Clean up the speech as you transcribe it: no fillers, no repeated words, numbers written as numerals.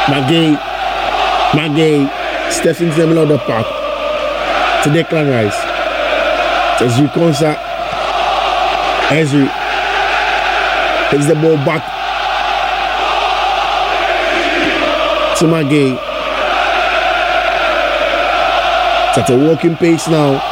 Magay steps into the middle of the park to Declan Rice. Ezri Konsa. Ezri hits the ball back to Magay. It's at a walking pace now.